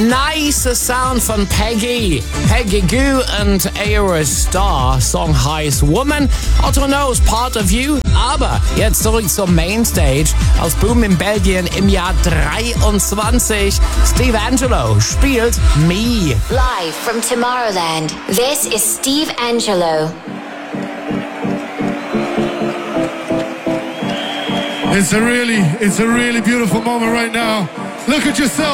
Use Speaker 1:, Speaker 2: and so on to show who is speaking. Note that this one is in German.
Speaker 1: Nice Sound von Peggy Gou und Aerostar. Song heißt Woman. Otto Knows, Part of You. Aber jetzt zurück zur Mainstage. Als Boom in Belgien im Jahr 23. Steve Angello spielt Me.
Speaker 2: Live from Tomorrowland, this is Steve Angello.
Speaker 3: It's a really beautiful moment right now. Look at yourself.